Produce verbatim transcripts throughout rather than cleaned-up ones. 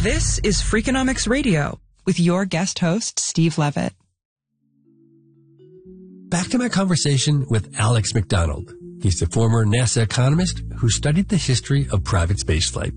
This is Freakonomics Radio with your guest host, Steve Levitt. Back to my conversation with Alex McDonald. He's the former NASA economist who studied the history of private spaceflight.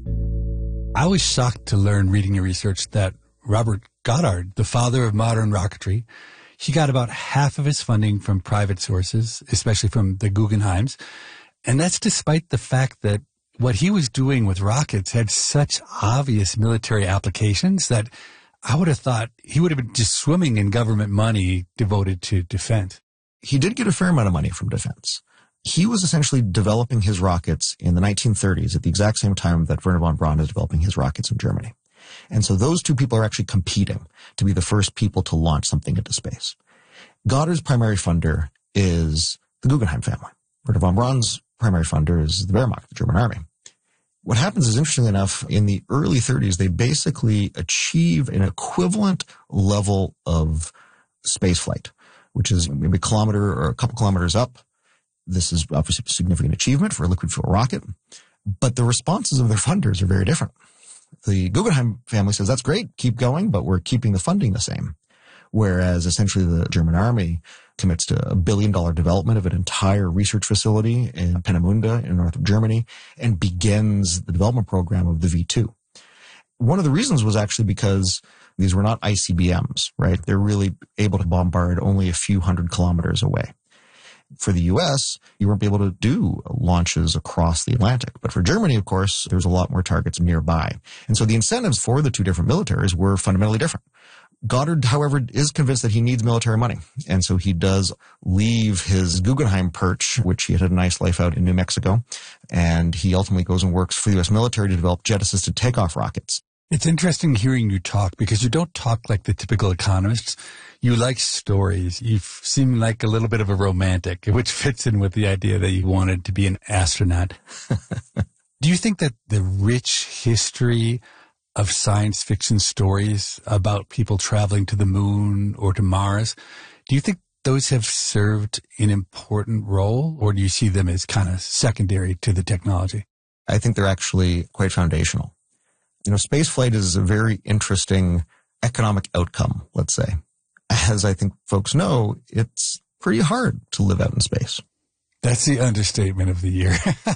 I was shocked to learn, reading your research, that Robert Goddard, the father of modern rocketry, he got about half of his funding from private sources, especially from the Guggenheims. And that's despite the fact that what he was doing with rockets had such obvious military applications that I would have thought he would have been just swimming in government money devoted to defense. He did get a fair amount of money from defense. He was essentially developing his rockets in the nineteen thirties at the exact same time that Wernher von Braun is developing his rockets in Germany. And so those two people are actually competing to be the first people to launch something into space. Goddard's primary funder is the Guggenheim family. Wernher von Braun's primary funder is the Wehrmacht, the German army. What happens is, interestingly enough, in the early thirties, they basically achieve an equivalent level of spaceflight, which is maybe a kilometer or a couple kilometers up. This is obviously a significant achievement for a liquid fuel rocket, but the responses of their funders are very different. The Guggenheim family says, that's great, keep going, but we're keeping the funding the same. Whereas essentially the German army commits to a billion dollar development of an entire research facility in Peenemünde in north of Germany and begins the development program of the V two. One of the reasons was actually because these were not I C B Ms, right? They're really able to bombard only a few hundred kilometers away. For the U S, you weren't able to do launches across the Atlantic. But for Germany, of course, there's a lot more targets nearby. And so the incentives for the two different militaries were fundamentally different. Goddard, however, is convinced that he needs military money. And so he does leave his Guggenheim perch, which he had a nice life out in New Mexico. And he ultimately goes and works for the U S military to develop jet-assisted takeoff rockets. It's interesting hearing you talk because you don't talk like the typical economists. You like stories. You seem like a little bit of a romantic, which fits in with the idea that you wanted to be an astronaut. Do you think that the rich history of science fiction stories about people traveling to the moon or to Mars, do you think those have served an important role, or do you see them as kind of secondary to the technology? I think they're actually quite foundational. You know, spaceflight is a very interesting economic outcome, let's say. As I think folks know, it's pretty hard to live out in space. That's the understatement of the year.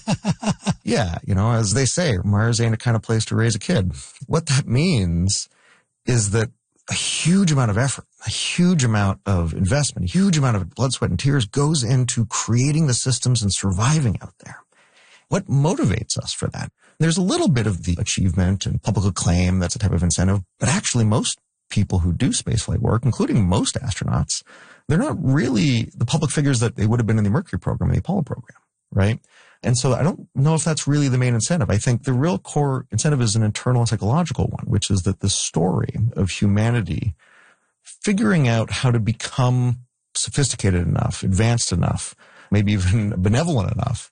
Yeah, you know, as they say, Mars ain't a kind of place to raise a kid. What that means is that a huge amount of effort, a huge amount of investment, a huge amount of blood, sweat, and tears goes into creating the systems and surviving out there. What motivates us for that? There's a little bit of the achievement and public acclaim. That's a type of incentive. But actually, most people who do spaceflight work, including most astronauts, they're not really the public figures that they would have been in the Mercury program and the Apollo program, right? And so I don't know if that's really the main incentive. I think the real core incentive is an internal and psychological one, which is that the story of humanity figuring out how to become sophisticated enough, advanced enough, maybe even benevolent enough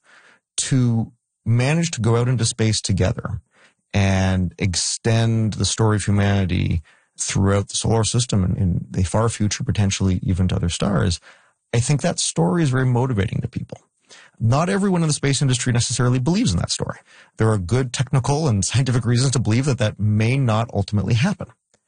to manage to go out into space together and extend the story of humanity throughout the solar system and in the far future, potentially even to other stars. I think that story is very motivating to people. Not everyone in the space industry necessarily believes in that story. There are good technical and scientific reasons to believe that that may not ultimately happen.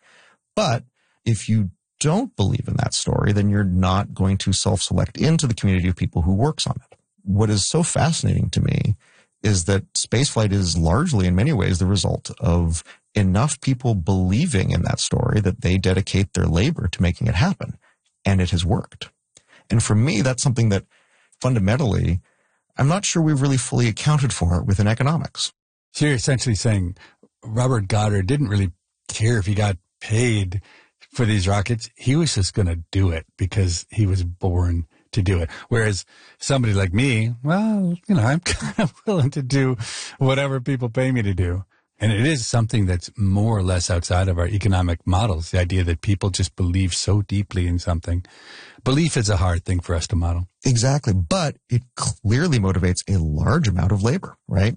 But if you don't believe in that story, then you're not going to self-select into the community of people who works on it. What is so fascinating to me is that spaceflight is largely, in many ways, the result of enough people believing in that story that they dedicate their labor to making it happen. And it has worked. And for me, that's something that fundamentally, I'm not sure we've really fully accounted for within economics. So you're essentially saying Robert Goddard didn't really care if he got paid for these rockets. He was just going to do it because he was born to do it. Whereas somebody like me, well, you know, I'm kind of willing to do whatever people pay me to do. And it is something that's more or less outside of our economic models, the idea that people just believe so deeply in something. Belief is a hard thing for us to model. Exactly. But it clearly motivates a large amount of labor, right?